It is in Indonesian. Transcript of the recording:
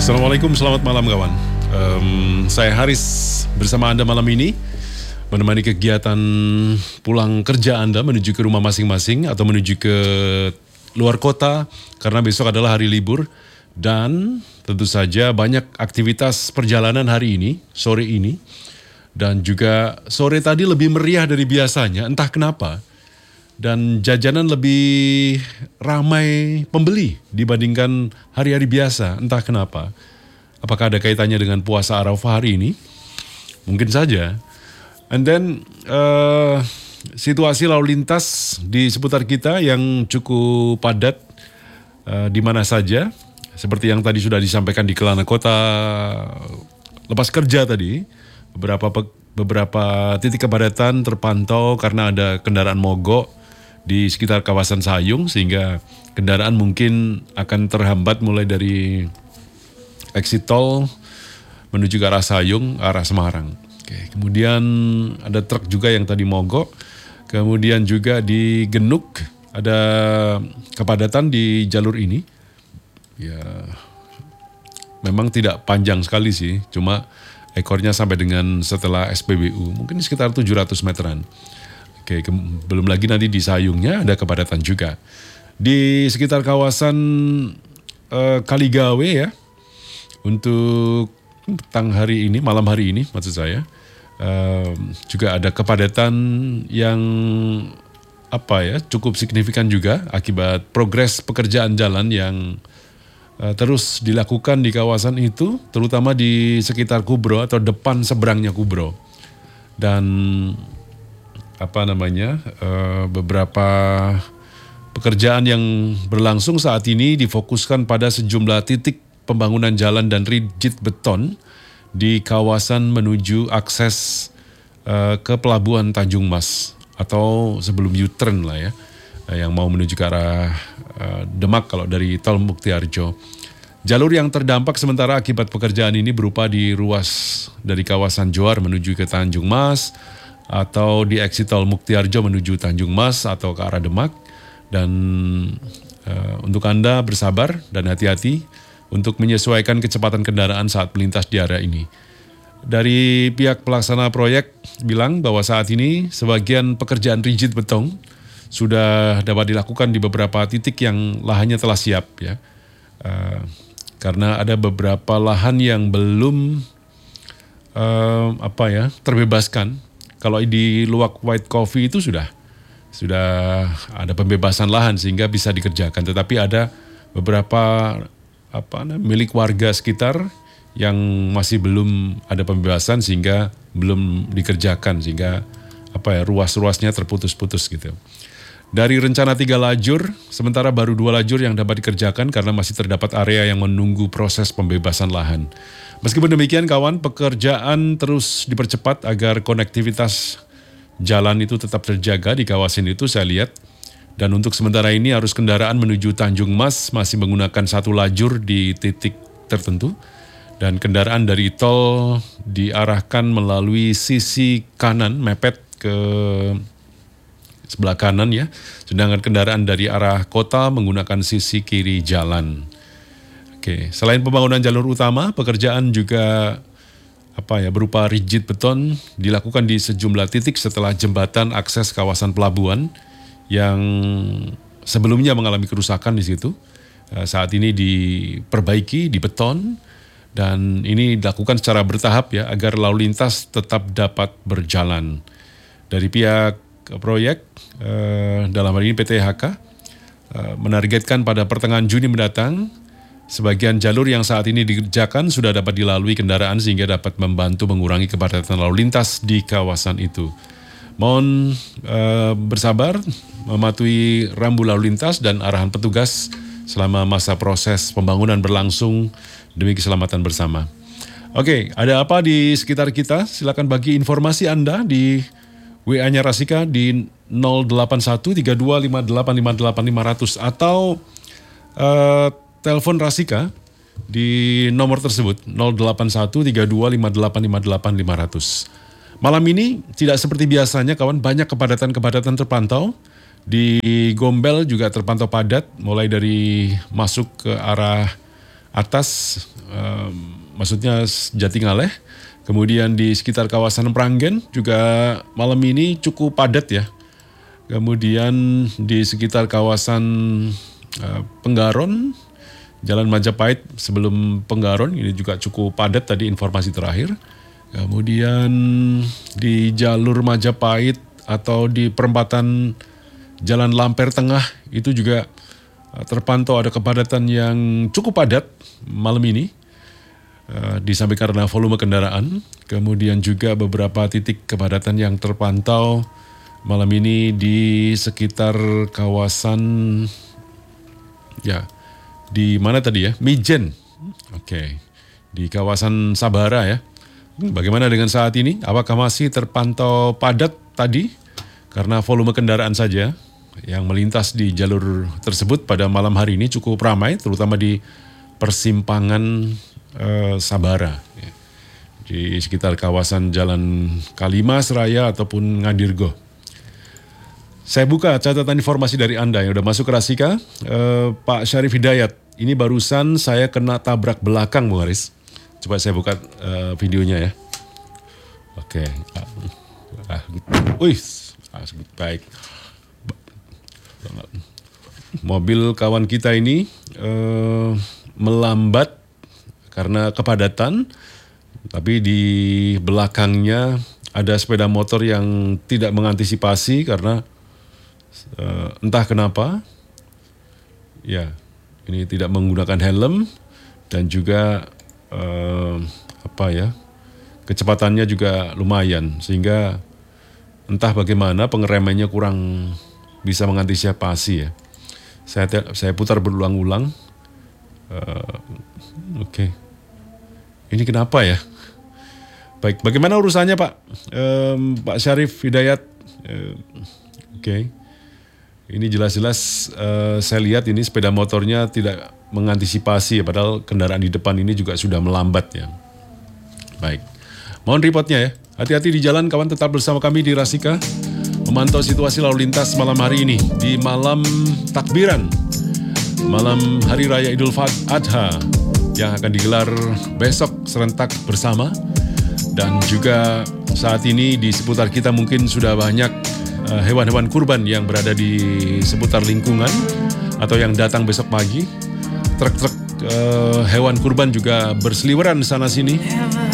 Assalamualaikum, selamat malam kawan. Saya Haris bersama Anda malam ini menemani kegiatan pulang kerja Anda menuju ke rumah masing-masing atau menuju ke luar kota karena besok adalah hari libur dan tentu saja banyak aktivitas perjalanan hari ini, sore ini dan juga sore tadi lebih meriah dari biasanya, entah kenapa. Dan jajanan lebih ramai pembeli dibandingkan hari-hari biasa, entah kenapa. Apakah ada kaitannya dengan puasa Arafah hari ini? Mungkin saja. And then situasi lalu lintas di seputar kita yang cukup padat di mana saja. Seperti yang tadi sudah disampaikan di Kelana Kota lepas kerja tadi, beberapa titik kepadatan terpantau karena ada kendaraan mogok di sekitar kawasan Sayung sehingga kendaraan mungkin akan terhambat mulai dari exit tol menuju ke arah Sayung, arah Semarang. Oke, kemudian ada truk juga yang tadi mogok. Kemudian juga di Genuk ada kepadatan di jalur ini. Ya, memang tidak panjang sekali sih, cuma ekornya sampai dengan setelah SPBU, mungkin sekitar 700 meteran. Oke, belum lagi nanti di Sayungnya ada kepadatan juga. Di sekitar kawasan Kaligawe ya, untuk malam hari ini maksud saya, juga ada kepadatan yang cukup signifikan juga akibat progres pekerjaan jalan yang terus dilakukan di kawasan itu, terutama di sekitar Kubro atau depan seberangnya Kubro. Dan beberapa pekerjaan yang berlangsung saat ini difokuskan pada sejumlah titik pembangunan jalan dan rigid beton di kawasan menuju akses ke Pelabuhan Tanjung Mas atau sebelum U-turn lah ya, yang mau menuju ke arah Demak kalau dari Tol Muktiarjo. Jalur yang terdampak sementara akibat pekerjaan ini berupa di ruas dari kawasan Johar menuju ke Tanjung Mas, atau di exit tol Muktiarjo menuju Tanjung Mas atau ke arah Demak. Dan untuk Anda bersabar dan hati-hati untuk menyesuaikan kecepatan kendaraan saat melintas di area ini. Dari pihak pelaksana proyek bilang bahwa saat ini sebagian pekerjaan rigid beton sudah dapat dilakukan di beberapa titik yang lahannya telah siap ya. Karena ada beberapa lahan yang belum terbebaskan. Kalau di Luwak White Coffee itu sudah ada pembebasan lahan sehingga bisa dikerjakan. Tetapi ada beberapa milik warga sekitar yang masih belum ada pembebasan sehingga belum dikerjakan sehingga ruas-ruasnya terputus-putus gitu. Dari rencana 3 lajur, sementara baru 2 lajur yang dapat dikerjakan karena masih terdapat area yang menunggu proses pembebasan lahan. Meskipun demikian kawan, pekerjaan terus dipercepat agar konektivitas jalan itu tetap terjaga di kawasan itu saya lihat. Dan untuk sementara ini arus kendaraan menuju Tanjung Mas masih menggunakan 1 lajur di titik tertentu. Dan kendaraan dari tol diarahkan melalui sisi kanan, mepet ke sebelah kanan ya. Sedangkan kendaraan dari arah kota menggunakan sisi kiri jalan. Oke, selain pembangunan jalur utama, pekerjaan juga berupa rigid beton dilakukan di sejumlah titik setelah jembatan akses kawasan pelabuhan yang sebelumnya mengalami kerusakan di situ. Saat ini diperbaiki, dibeton, dan ini dilakukan secara bertahap ya agar lalu lintas tetap dapat berjalan. Dari pihak proyek dalam hal ini PT HK menargetkan pada pertengahan Juni mendatang sebagian jalur yang saat ini dikerjakan sudah dapat dilalui kendaraan sehingga dapat membantu mengurangi kepadatan lalu lintas di kawasan itu. Mohon bersabar mematuhi rambu lalu lintas dan arahan petugas selama masa proses pembangunan berlangsung demi keselamatan bersama. Oke, ada apa di sekitar kita? Silakan bagi informasi Anda di WA-nya Rasika di 0813258585500 atau telepon Rasika di nomor tersebut 0813258585500. Malam ini tidak seperti biasanya kawan, banyak kepadatan-kepadatan terpantau. Di Gombel juga terpantau padat mulai dari masuk ke arah atas, maksudnya Jatingaleh. Kemudian di sekitar kawasan Pranggen juga malam ini cukup padat ya. Kemudian di sekitar kawasan Penggaron, Jalan Majapahit sebelum Penggaron ini juga cukup padat tadi informasi terakhir. Kemudian di jalur Majapahit atau di perempatan Jalan Lamper Tengah itu juga terpantau ada kepadatan yang cukup padat malam ini. Disampaikan karena volume kendaraan, kemudian juga beberapa titik kepadatan yang terpantau malam ini di sekitar kawasan, ya, di mana tadi ya? Mijen. Oke. Di kawasan Sabara ya. Bagaimana dengan saat ini? Apakah masih terpantau padat tadi? Karena volume kendaraan saja yang melintas di jalur tersebut pada malam hari ini cukup ramai, terutama di persimpangan Sabara. Ya. Di sekitar kawasan Jalan Kalimas Raya ataupun Ngadirgo. Saya buka catatan informasi dari Anda yang udah masuk ke Rasika. Pak Syarif Hidayat, ini barusan saya kena tabrak belakang, Bung Haris. Coba saya buka videonya ya. Oke. Baik. Mobil kawan kita ini melambat karena kepadatan, tapi di belakangnya ada sepeda motor yang tidak mengantisipasi karena entah kenapa, ya, ini tidak menggunakan helm dan juga kecepatannya juga lumayan sehingga entah bagaimana pengeremannya kurang bisa mengantisipasi ya. Saya putar berulang-ulang. Oke. Ini kenapa ya? Baik, bagaimana urusannya Pak? Pak Syarif Hidayat. Oke. Ini jelas-jelas saya lihat ini sepeda motornya tidak mengantisipasi ya, padahal kendaraan di depan ini juga sudah melambat ya. Baik. Mohon reportnya ya. Hati-hati di jalan kawan, tetap bersama kami di Rasika. Memantau situasi lalu lintas malam hari ini di malam takbiran. Malam Hari Raya Idul Adha yang akan digelar besok serentak bersama. Dan juga saat ini di seputar kita mungkin sudah banyak hewan-hewan kurban yang berada di seputar lingkungan atau yang datang besok pagi. Truk-truk hewan kurban juga berseliweran sana sini.